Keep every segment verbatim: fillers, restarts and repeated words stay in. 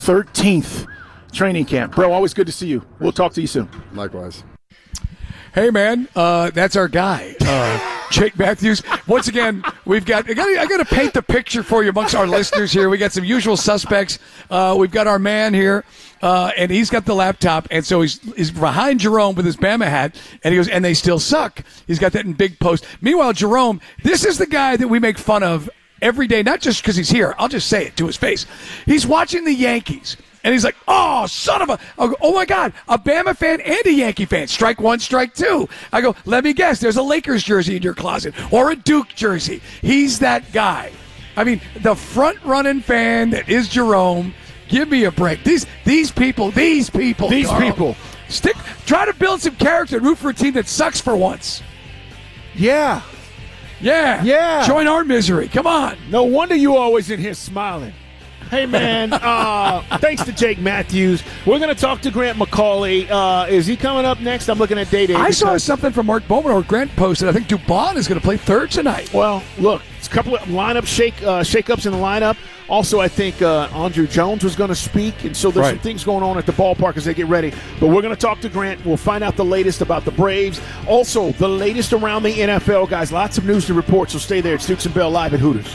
thirteenth training camp. Bro, always good to see you. We'll talk to you soon. Likewise. Hey, man, uh, that's our guy, uh, Jake Matthews. Once again, we've got, I got, I got to paint the picture for you amongst our listeners here. We got some usual suspects. Uh, we've got our man here, uh, and he's got the laptop, and so he's, he's behind Jerome with his Bama hat, and he goes, and they still suck. He's got that in big post. Meanwhile, Jerome, this is the guy that we make fun of every day, not just because he's here. I'll just say it to his face. He's watching the Yankees. And he's like, oh, son of a, oh, my God, a Bama fan and a Yankee fan. Strike one, strike two. I go, let me guess, there's a Lakers jersey in your closet or a Duke jersey. He's that guy. I mean, the front-running fan that is Jerome, give me a break. These these people, these people. These Carl, people. Stick, try to build some character and root for a team that sucks for once. Yeah. Yeah. Yeah. Join our misery. Come on. No wonder you always in here smiling. Hey, man, uh, thanks to Jake Matthews. We're going to talk to Grant McCauley. Uh, is he coming up next? I'm looking at day day. I saw something from Mark Bowman or Grant posted. I think Dubon is going to play third tonight. Well, look, it's a couple of lineup shake uh, shake-ups in the lineup. Also, I think uh, Andrew Jones was going to speak, and so there's right. some things going on at the ballpark as they get ready. But we're going to talk to Grant. We'll find out the latest about the Braves. Also, the latest around the N F L, guys. Lots of news to report, so stay there. It's Dukes and Bell live at Hooters.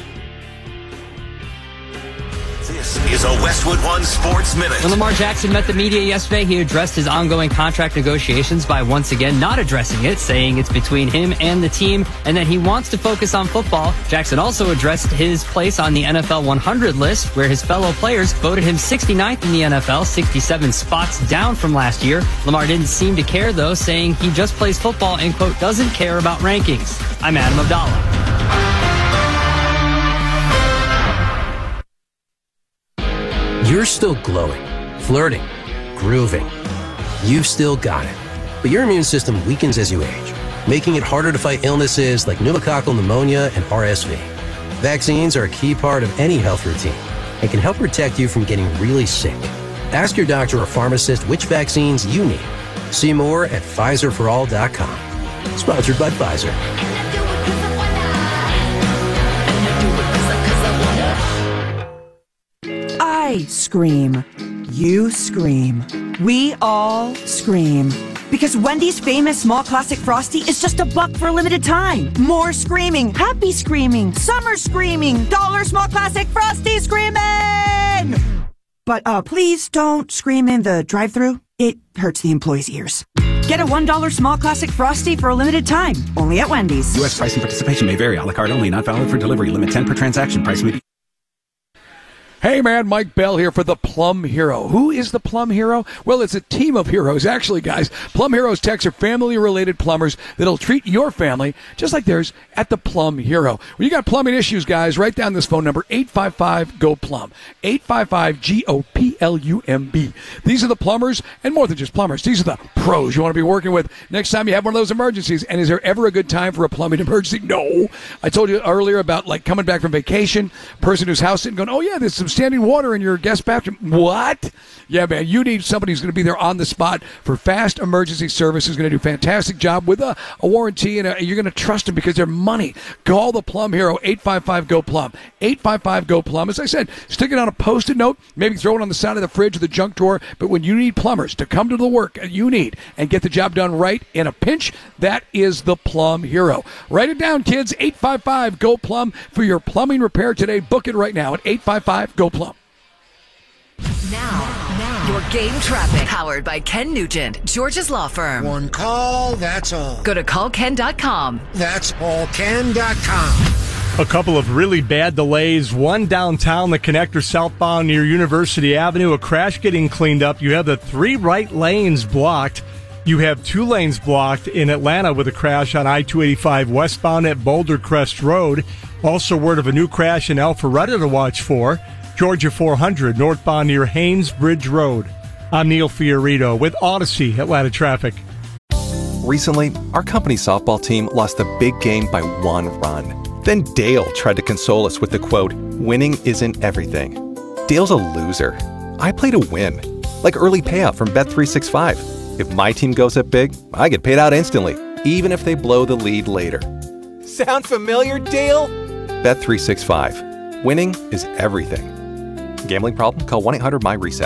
This is a Westwood One Sports Minute. When Lamar Jackson met the media yesterday, he addressed his ongoing contract negotiations by once again not addressing it, saying it's between him and the team and that he wants to focus on football. Jackson also addressed his place on the N F L one hundred list, where his fellow players voted him sixty-ninth in the N F L, sixty-seven spots down from last year. Lamar didn't seem to care, though, saying he just plays football and, quote, doesn't care about rankings. I'm Adam Abdallah. You're still glowing, flirting, grooving. You've still got it. But your immune system weakens as you age, making it harder to fight illnesses like pneumococcal pneumonia and R S V. Vaccines are a key part of any health routine and can help protect you from getting really sick. Ask your doctor or pharmacist which vaccines you need. See more at Pfizer for all dot com. Sponsored by Pfizer. I scream. You scream. We all scream. Because Wendy's famous small classic Frosty is just a buck for a limited time. More screaming, happy screaming, summer screaming, dollar small classic Frosty screaming! But uh, please don't scream in the drive-thru. It hurts the employees' ears. Get a one dollar small classic Frosty for a limited time. Only at Wendy's. U S price and participation may vary. A la carte only. Not valid for delivery. Limit ten per transaction. Price may be... Hey, man, Mike Bell here for the Plum Hero. Who is the Plum Hero? Well, it's a team of heroes, actually, guys. Plum Heroes techs are family-related plumbers that'll treat your family just like theirs at the Plum Hero. When you got plumbing issues, guys, write down this phone number, eight five five, G O, P L U M, eight five five, G O P L U M B. These are the plumbers, and more than just plumbers. These are the pros you want to be working with next time you have one of those emergencies. And is there ever a good time for a plumbing emergency? No. I told you earlier about, like, coming back from vacation, person whose house sitting going, oh, yeah, there's some standing water in your guest bathroom. What? Yeah, man, you need somebody who's going to be there on the spot for fast emergency service, who's going to do a fantastic job with a, a warranty, and a, you're going to trust them because they're money. Call the Plum Hero, eight five five, G O, P L U M, eight five five, G O, P L U M. As I said, stick it on a Post-it note, maybe throw it on the side of the fridge or the junk drawer, but when you need plumbers to come to the work you need and get the job done right in a pinch, that is the Plum Hero. Write it down, kids, eight five five, G O, P L U M for your plumbing repair today. Book it right now at eight five five, G O, P L U M. Now, now, your game traffic. Powered by Ken Nugent, George's Law Firm. One call, that's all. Go to call ken dot com. That's all ken dot com. A couple of really bad delays. One downtown, the connector southbound near University Avenue. A crash getting cleaned up. You have the three right lanes blocked. You have two lanes blocked in Atlanta with a crash on I two eighty-five westbound at Boulder Crest Road. Also word of a new crash in Alpharetta to watch for. Georgia four hundred, northbound near Haynes Bridge Road. I'm Neil Fiorito with Odyssey Atlanta Traffic. Recently, our company softball team lost a big game by one run. Then Dale tried to console us with the quote, "Winning isn't everything." Dale's a loser. I play to win. Like early payout from Bet three sixty-five. If my team goes up big, I get paid out instantly, even if they blow the lead later. Sound familiar, Dale? Bet three sixty-five. Winning is everything. Gambling problem? Call one eight hundred my reset.